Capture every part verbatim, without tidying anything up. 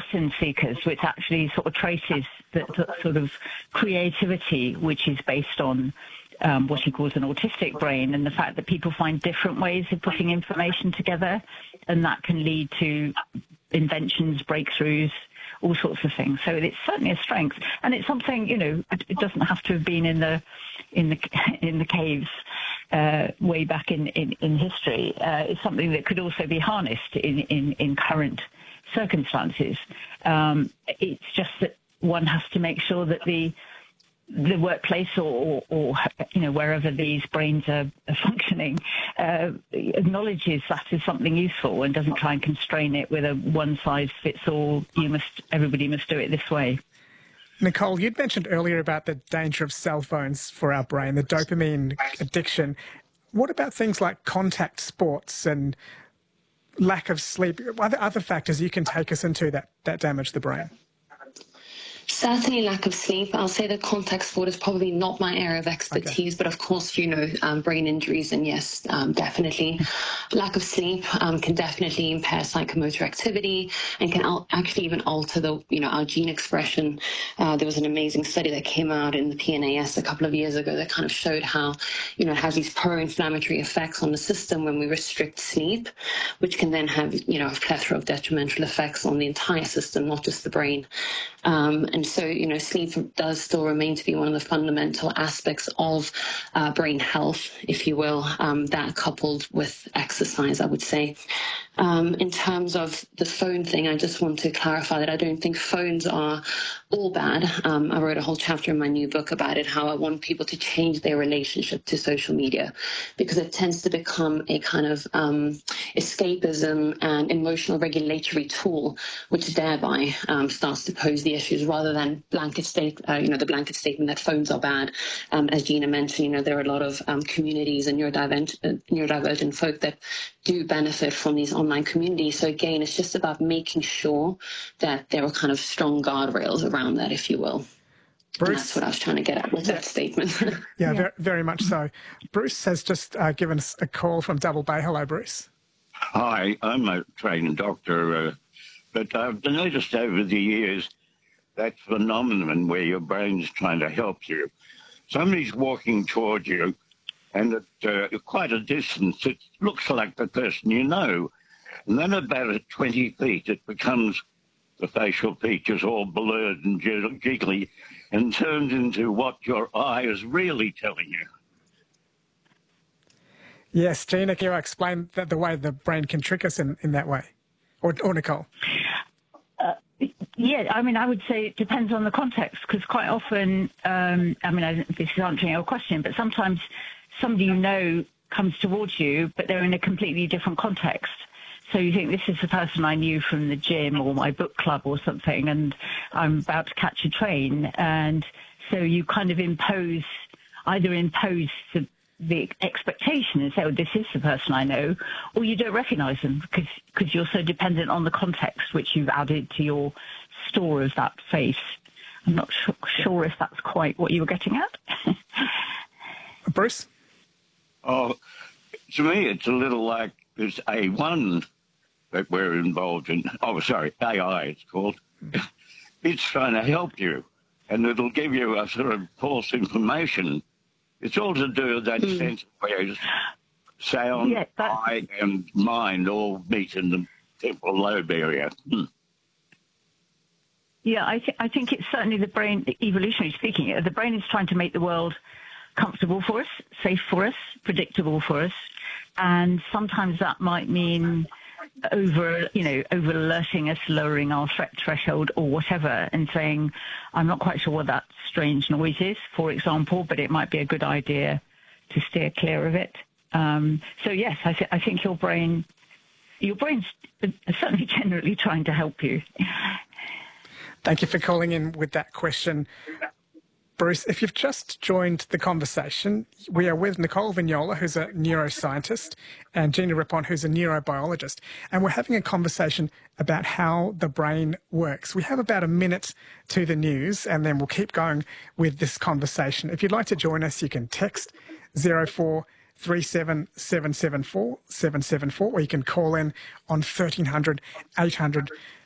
lesson seekers, which actually sort of traces the, the sort of creativity, which is based on um, what he calls an autistic brain, and the fact that people find different ways of putting information together, and that can lead to inventions, breakthroughs, all sorts of things. So it's certainly a strength, and it's something, you know, it, it doesn't have to have been in the in the in the caves uh, way back in in, in history. Uh, it's something that could also be harnessed in in, in current circumstances. Um, it's just that one has to make sure that the the workplace or, or, you know, wherever these brains are, are functioning, uh, acknowledges that as something useful and doesn't try and constrain it with a one-size-fits-all, you must, everybody must do it this way. Nicole, you'd mentioned earlier about the danger of cell phones for our brain, the dopamine addiction. What about things like contact sports and lack of sleep? Other, other factors you can take us into that, that damage the brain? Certainly lack of sleep. I'll say that contact sport is probably not my area of expertise, okay. But of course, you know, um, brain injuries, and yes, um, definitely. Lack of sleep um, can definitely impair psychomotor activity and can al- actually even alter the, you know, our gene expression. Uh, there was an amazing study that came out in the P N A S a couple of years ago that kind of showed how, you know, it has these pro-inflammatory effects on the system when we restrict sleep, which can then have, you know, a plethora of detrimental effects on the entire system, not just the brain. Um, and so, you know, sleep does still remain to be one of the fundamental aspects of uh, brain health, if you will, um, that coupled with exercise, I would say. Um, in terms of the phone thing, I just want to clarify that I don't think phones are all bad. Um, I wrote a whole chapter in my new book about it, how I want people to change their relationship to social media, because it tends to become a kind of um, escapism and emotional regulatory tool, which thereby um, starts to pose the issues rather than blanket state, uh, you know, the blanket statement that phones are bad. Um, as Gina mentioned, you know, there are a lot of um, communities and neurodivergent, uh, neurodivergent folk that do benefit from these online communities. So again, it's just about making sure that there are kind of strong guardrails around that, if you will. Bruce, and that's what I was trying to get at with yeah, that statement. yeah, yeah. Very, very much so. Bruce has just uh, given us a call from Double Bay. Hello, Bruce. Hi, I'm a trained doctor, uh, but I've noticed over the years that phenomenon where your brain's trying to help you. Somebody's walking towards you, and at uh, quite a distance, it looks like the person you know. And then about at twenty feet, it becomes the facial features all blurred and jiggly and turns into what your eye is really telling you. Yes, Gina, can you explain that the way the brain can trick us in, in that way? Or, or Nicole? Uh, yeah, I mean, I would say it depends on the context, because quite often, um, I mean, I don't know if this is answering your question, but sometimes somebody you know comes towards you, but they're in a completely different context. So you think, this is the person I knew from the gym or my book club or something, and I'm about to catch a train. And so you kind of impose, either impose the, the expectation and say, oh, this is the person I know, or you don't recognize them because because you're so dependent on the context which you've added to your store of that face. I'm not sure, sure if that's quite what you were getting at. Bruce? Oh, to me, it's a little like there's A one that we're involved in. Oh, sorry, A I it's called. It's trying to help you, and it'll give you a sort of false information. It's all to do with that mm. sense where sound, yeah, eye, and mind all meet in the temporal lobe area. Hmm. Yeah, I, th- I think it's certainly the brain, evolutionarily speaking, the brain is trying to make the world comfortable for us, safe for us, predictable for us, and sometimes that might mean over, you know, over alerting us, lowering our threat threshold or whatever, and saying, I'm not quite sure what that strange noise is, for example, but it might be a good idea to steer clear of it. Um, so yes, I, th- I think your brain, your brain's certainly generally trying to help you. Thank you for calling in with that question. Bruce, if you've just joined the conversation, we are with Nicole Vignola, who's a neuroscientist, and Gina Rippon, who's a neurobiologist, and we're having a conversation about how the brain works. We have about a minute to the news, and then we'll keep going with this conversation. If you'd like to join us, you can text zero four three seven seven seven four seven seven four, or you can call in on thirteen hundred eight hundred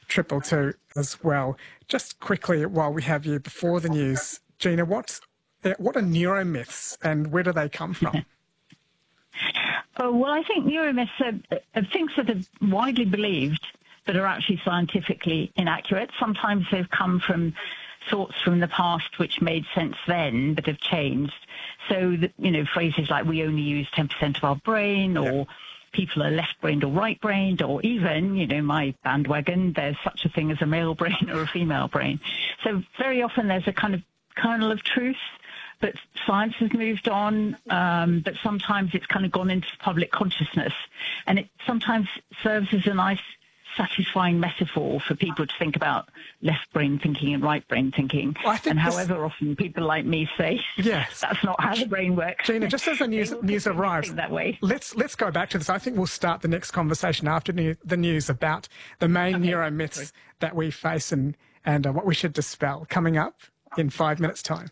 triple two as well. Just quickly, while we have you before the news, Gina, what's, what are neuromyths and where do they come from? Oh, well, I think neuromyths are, are things that are widely believed but are actually scientifically inaccurate. Sometimes they've come from thoughts from the past which made sense then but have changed. So, that, you know, phrases like we only use ten percent of our brain, or yeah. people are left-brained or right-brained, or even, you know, my bandwagon, there's such a thing as a male brain or a female brain. So very often there's a kind of kernel of truth, but science has moved on, um, but sometimes it's kind of gone into public consciousness. And it sometimes serves as a nice, satisfying metaphor for people to think about left brain thinking and right brain thinking. Well, and however this... often people like me say, yes, that's not how the brain works. Gina, just as the news, news arrives, that way. let's let's go back to this. I think we'll start the next conversation after new, the news about the main okay. neuromyths Sorry. that we face and, and uh, what we should dispel, coming up in five minutes' time.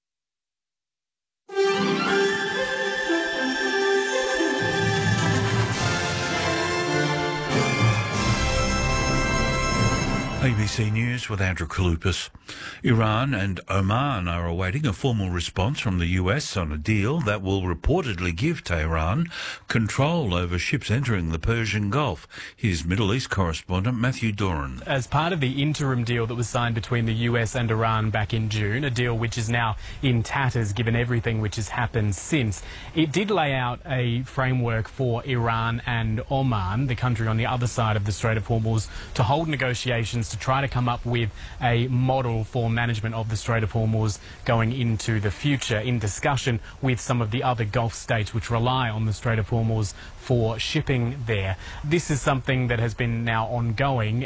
A B C News with Andrew Kalupas. Iran and Oman are awaiting a formal response from the U S on a deal that will reportedly give Tehran control over ships entering the Persian Gulf. Here's Middle East correspondent Matthew Doran. As part of the interim deal that was signed between the U S and Iran back in June, a deal which is now in tatters given everything which has happened since, it did lay out a framework for Iran and Oman, the country on the other side of the Strait of Hormuz, to hold negotiations to try to come up with a model for management of the Strait of Hormuz going into the future, in discussion with some of the other Gulf states which rely on the Strait of Hormuz for shipping there. This is something that has been now ongoing.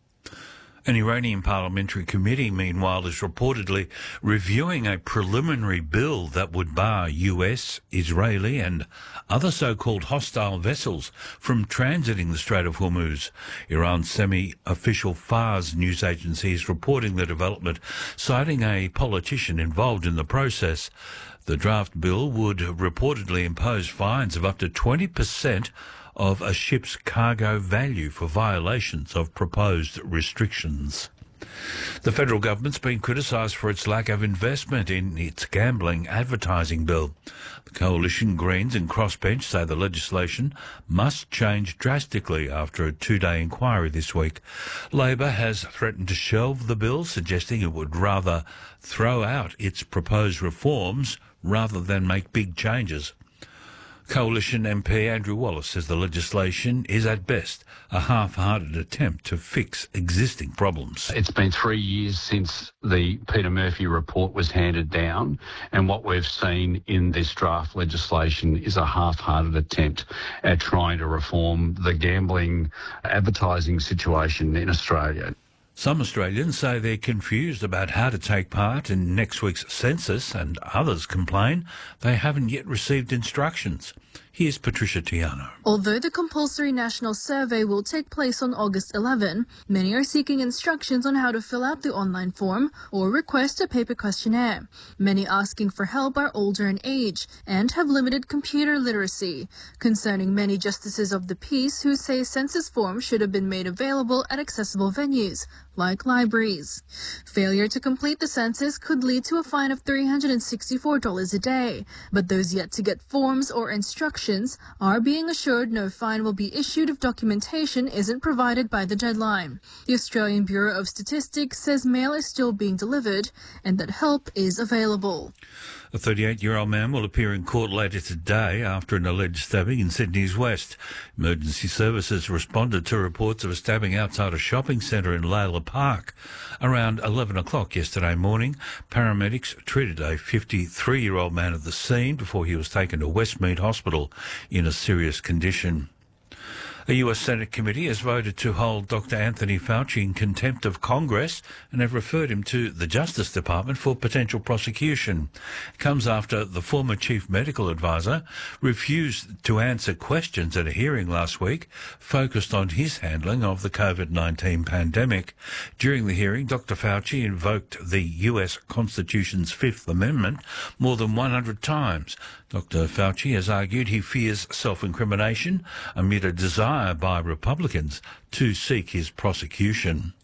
An Iranian parliamentary committee, meanwhile, is reportedly reviewing a preliminary bill that would bar U S, Israeli and other so-called hostile vessels from transiting the Strait of Hormuz. Iran's semi-official Fars news agency is reporting the development, citing a politician involved in the process. The draft bill would reportedly impose fines of up to twenty percent of a ship's cargo value for violations of proposed restrictions. The federal government's been criticised for its lack of investment in its gambling advertising bill. The Coalition, Greens and Crossbench say the legislation must change drastically after a two-day inquiry this week. Labor has threatened to shelve the bill, suggesting it would rather throw out its proposed reforms rather than make big changes. Coalition M P Andrew Wallace says the legislation is at best a half-hearted attempt to fix existing problems. It's been three years since the Peter Murphy report was handed down, and what we've seen in this draft legislation is a half-hearted attempt at trying to reform the gambling advertising situation in Australia. Some Australians say they're confused about how to take part in next week's census, and others complain they haven't yet received instructions. Here's Patricia Tiano. Although the compulsory national survey will take place on August eleventh, many are seeking instructions on how to fill out the online form or request a paper questionnaire. Many asking for help are older in age and have limited computer literacy, concerning many justices of the peace who say census forms should have been made available at accessible venues, like libraries. Failure to complete the census could lead to a fine of three hundred sixty-four dollars a day, but those yet to get forms or instructions are being assured no fine will be issued if documentation isn't provided by the deadline. The Australian Bureau of Statistics says mail is still being delivered and that help is available. A thirty-eight-year-old man will appear in court later today after an alleged stabbing in Sydney's West. Emergency services responded to reports of a stabbing outside a shopping centre in Layla Park. Around eleven o'clock yesterday morning, paramedics treated a fifty-three-year-old man at the scene before he was taken to Westmead Hospital in a serious condition. A U S Senate committee has voted to hold Doctor Anthony Fauci in contempt of Congress and have referred him to the Justice Department for potential prosecution. It comes after the former chief medical advisor refused to answer questions at a hearing last week focused on his handling of the COVID nineteen pandemic. During the hearing, Doctor Fauci invoked the U S Constitution's Fifth Amendment more than one hundred times. Doctor Fauci has argued he fears self-incrimination amid a desire by Republicans to seek his prosecution.